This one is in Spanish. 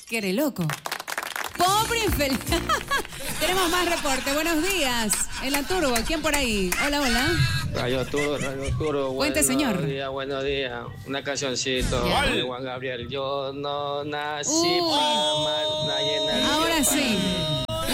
Que eres loco. Pobre infeliz. Tenemos más reporte. Buenos días. En la Turbo. ¿Quién por ahí? Hola, hola. Radio Turbo. Cuente, señor. Buenos días. Una cancioncito de Juan Gabriel. Yo no nací para amar. Ahora sí.